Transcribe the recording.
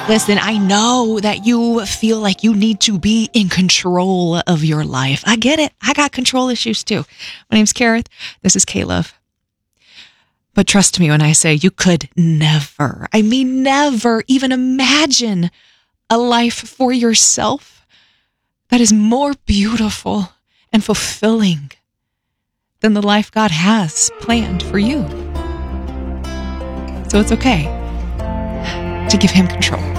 Listen, I know that you feel like you need to be in control of your life. I get it. I got control issues too. My name's Kareth. This is K-Love. But trust me when I say you could never even imagine a life for yourself that is more beautiful and fulfilling than the life God has planned for you. So it's okay to give Him control.